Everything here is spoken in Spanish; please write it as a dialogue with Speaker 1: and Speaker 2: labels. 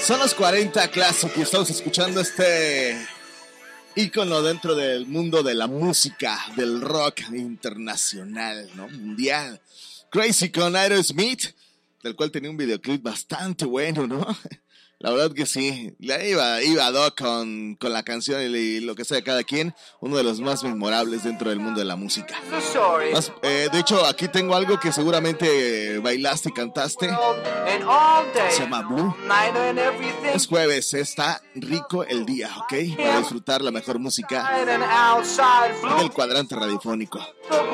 Speaker 1: Son los 40 Classic y estamos escuchando este ícono dentro del mundo de la música, del rock internacional, ¿no? Mundial. Crazy con Aerosmith, del cual tenía un videoclip bastante bueno, ¿no? La verdad que sí, iba Doc con la canción y lo que sea de cada quien, uno de los más memorables dentro del mundo de la música. De hecho, aquí tengo algo que seguramente bailaste y cantaste. Se llama Blue. Es jueves, está rico el día, ¿ok? Para disfrutar la mejor música del cuadrante radiofónico.